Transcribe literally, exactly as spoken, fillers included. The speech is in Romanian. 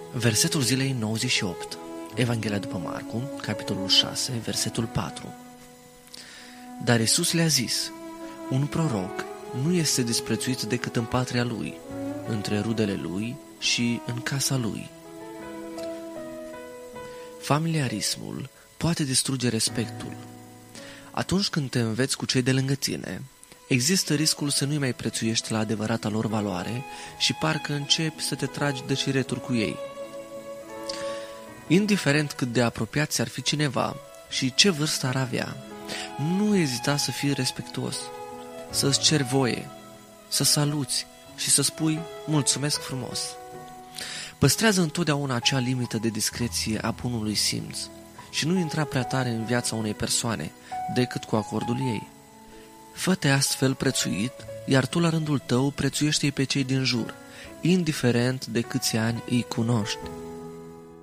Versetul zilei nouăzeci și opt. Evanghelia după Marcu, capitolul șase, versetul patru. Dar Iisus le-a zis: un proroc nu este disprețuit decât în patria lui, între rudele lui și în casa lui. Familiarismul poate distruge respectul. Atunci când te înveți cu cei de lângă tine, există riscul să nu-i mai prețuiești la adevărata lor valoare și parcă începi să te tragi de șireturi cu ei. Indiferent cât de apropiat ți-ar fi cineva și ce vârstă ar avea, nu ezita să fii respectuos, să-ți ceri voie, să saluți și să spui mulțumesc frumos. Păstrează întotdeauna acea limită de discreție a bunului simț și nu intra prea tare în viața unei persoane decât cu acordul ei. Fă-te astfel prețuit, iar tu la rândul tău prețuiește-i pe cei din jur, indiferent de câți ani îi cunoști.